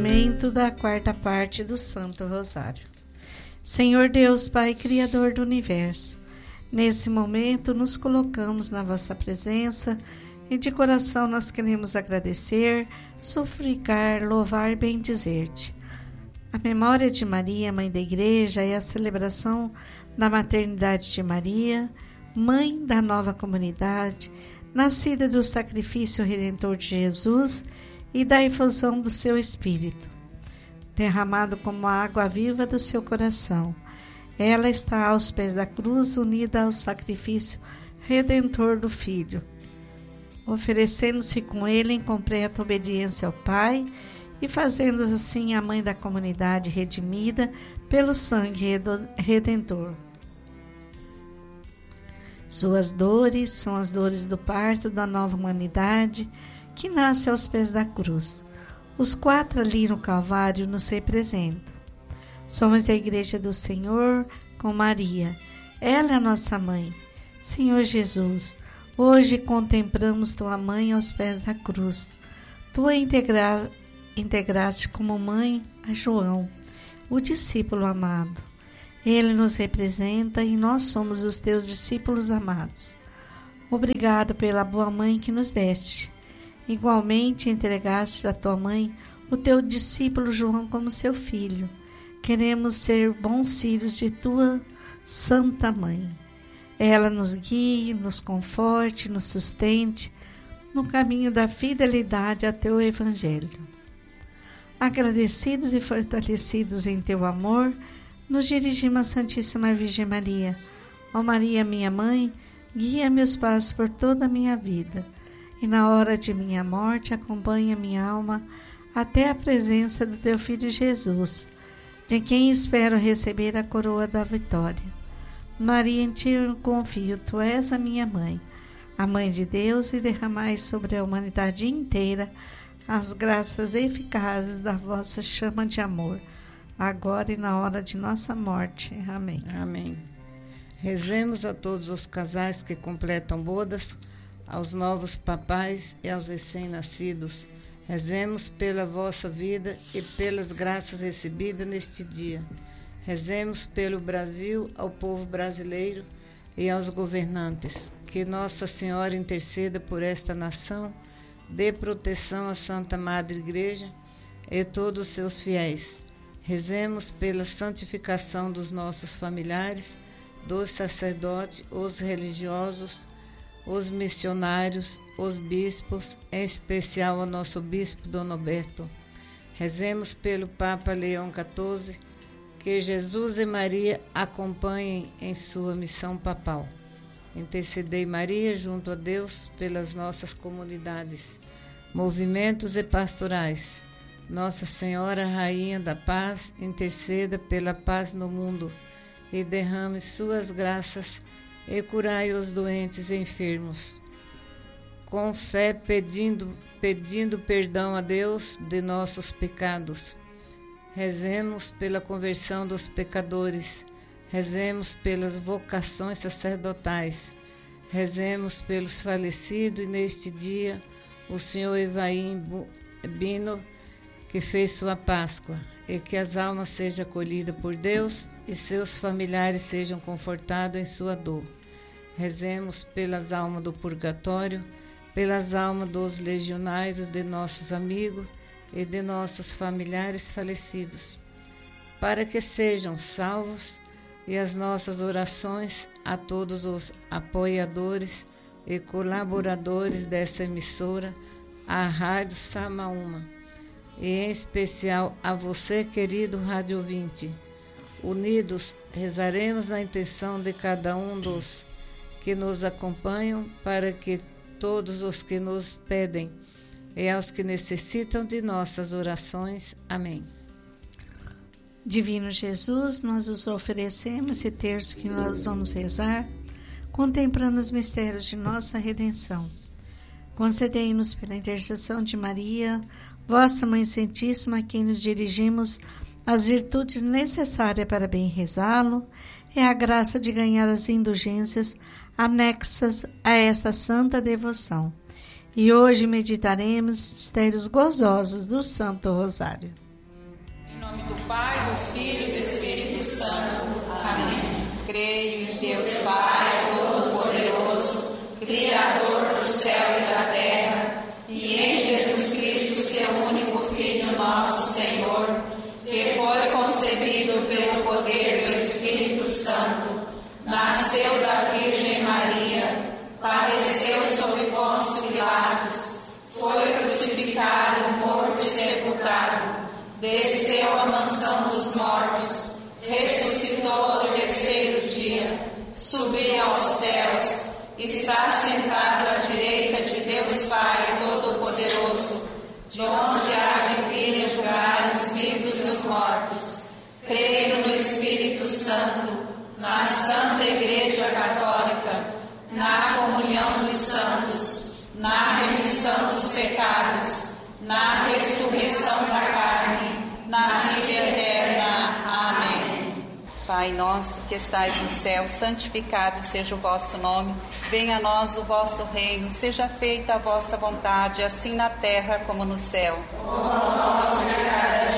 Momento da quarta parte do Santo Rosário. Senhor Deus, Pai Criador do Universo, nesse momento nos colocamos na vossa presença e de coração nós queremos agradecer, suplicar, louvar e bendizer-te. A memória de Maria, Mãe da Igreja, e a celebração da maternidade de Maria, Mãe da nova comunidade, nascida do sacrifício redentor de Jesus e da efusão do seu Espírito, derramado como a água viva do seu coração. Ela está aos pés da cruz, unida ao sacrifício redentor do Filho, oferecendo-se com ele em completa obediência ao Pai e fazendo assim a mãe da comunidade redimida pelo sangue redentor. Suas dores são as dores do parto da nova humanidade que nasce aos pés da cruz. Os 4 ali no Calvário nos representam. Somos a Igreja do Senhor com Maria. Ela é a nossa mãe. Senhor Jesus, hoje contemplamos tua mãe aos pés da cruz. Tu a integraste como mãe a João, o discípulo amado. Ele nos representa e nós somos os teus discípulos amados. Obrigado pela boa mãe que nos deste. Igualmente entregaste a tua mãe o teu discípulo João como seu filho. Queremos ser bons filhos de tua santa mãe. Ela nos guie, nos conforte, nos sustente no caminho da fidelidade a teu evangelho. Agradecidos e fortalecidos em teu amor, nos dirigimos à Santíssima Virgem Maria. Ó Maria, minha mãe, guia meus passos por toda a minha vida. E na hora de minha morte, acompanha minha alma até a presença do teu Filho Jesus, de quem espero receber a coroa da vitória. Maria, em ti eu confio, tu és a minha mãe, a mãe de Deus, e derramai sobre a humanidade inteira as graças eficazes da vossa chama de amor, agora e na hora de nossa morte. Amém. Amém. Rezemos a todos os casais que completam bodas, aos novos papais e aos recém-nascidos. Rezemos pela vossa vida e pelas graças recebidas neste dia. Rezemos pelo Brasil, ao povo brasileiro e aos governantes. Que Nossa Senhora interceda por esta nação, dê proteção à Santa Madre Igreja e todos os seus fiéis. Rezemos pela santificação dos nossos familiares, dos sacerdotes, os religiosos, os missionários, os bispos, em especial o nosso bispo Dom Alberto. Rezemos pelo Papa Leão XIV, que Jesus e Maria acompanhem em sua missão papal. Intercedei, Maria, junto a Deus, pelas nossas comunidades, movimentos e pastorais. Nossa Senhora, Rainha da Paz, interceda pela paz no mundo e derrame suas graças e curai os doentes e enfermos. Com fé, pedindo perdão a Deus de nossos pecados. Rezemos pela conversão dos pecadores. Rezemos pelas vocações sacerdotais. Rezemos pelos falecidos e neste dia o Senhor Evaim Bino, que fez sua Páscoa, e que as almas sejam acolhidas por Deus e seus familiares sejam confortados em sua dor. Rezemos pelas almas do purgatório, pelas almas dos legionários, de nossos amigos e de nossos familiares falecidos, para que sejam salvos, e as nossas orações a todos os apoiadores e colaboradores dessa emissora, a Rádio Samaúma, e em especial a você, querido rádio ouvinte. Unidos, rezaremos na intenção de cada um dos que nos acompanham, para que todos os que nos pedem e aos que necessitam de nossas orações. Amém. Divino Jesus, nós os oferecemos esse terço que nós vamos rezar, contemplando os mistérios de nossa redenção. Concedei-nos pela intercessão de Maria, vossa Mãe Santíssima, a quem nos dirigimos as virtudes necessárias para bem rezá-lo, e a graça de ganhar as indulgências anexas a esta santa devoção. E hoje meditaremos os mistérios gozosos do Santo Rosário. Pai, do Filho e do Espírito Santo. Amém. Creio em Deus Pai Todo-Poderoso, Criador do céu e da terra, e em Jesus Cristo, seu único Filho, nosso Senhor, que foi concebido pelo poder do Espírito Santo, nasceu da Virgem Maria, padeceu sob Pôncio Pilatos, foi crucificado, morto e sepultado, desceu à mansão dos mortos, ressuscitou ao terceiro dia, subiu aos céus, está sentado à direita de Deus Pai Todo-Poderoso, de onde há de vir e julgar os vivos e os mortos. Creio no Espírito Santo, na Santa Igreja Católica, na comunhão dos santos, na remissão dos pecados, na ressurreição da carne, na vida eterna. Amém. Pai nosso que estais no céu, santificado seja o vosso nome. Venha a nós o vosso reino, seja feita a vossa vontade, assim na terra como no céu. O pão nosso de cada